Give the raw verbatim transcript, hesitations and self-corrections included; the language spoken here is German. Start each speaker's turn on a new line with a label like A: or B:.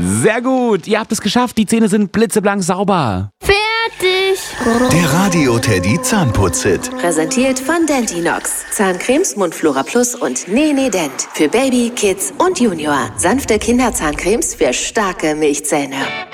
A: Sehr gut, ihr habt es geschafft. Die Zähne sind blitzeblank sauber.
B: Fertig.
C: Der Radio Teddy Zahnputz-Hit.
D: Präsentiert von Dentinox. Zahncremes, Mundflora Plus und Nene Dent. Für Baby, Kids und Junior. Sanfte Kinderzahncremes für starke Milchzähne.